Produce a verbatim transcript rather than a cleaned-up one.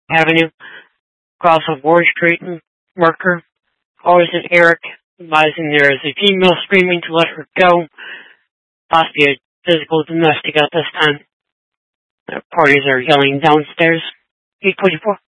Avenue, across of Ward Street and Merker. Always an Eric, advising there is a female screaming to let her go. Possibly a physical domestic at this time. The parties are yelling downstairs. eight twenty-four.